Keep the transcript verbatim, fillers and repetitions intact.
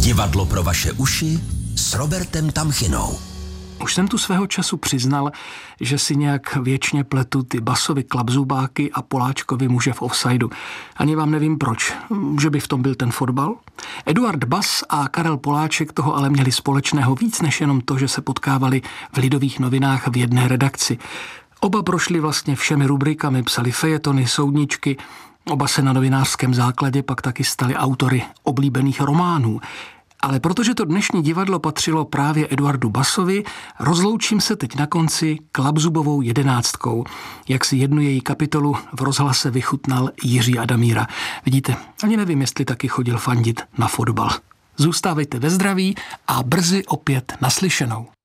Divadlo pro vaše uši s Robertem Tamchinou. Už jsem tu svého času přiznal, že si nějak věčně pletu ty Basovy klapzubáky a Poláčkovi muže v offsideu. Ani vám nevím proč, že by v tom byl ten fotbal. Eduard Bas a Karel Poláček toho ale měli společného víc než jenom to, že se potkávali v Lidových novinách v jedné redakci. Oba prošli vlastně všemi rubrikami, psali fejetony, soudničky, oba se na novinářském základě pak taky stali autory oblíbených románů. Ale protože to dnešní divadlo patřilo právě Eduardu Basovi, rozloučím se teď na konci Klapzubovou jedenáctkou, jak si jednu její kapitolu v rozhlase vychutnal Jiří Adamíra. Vidíte, ani nevím, jestli taky chodil fandit na fotbal. Zůstávejte ve zdraví a brzy opět naslyšenou.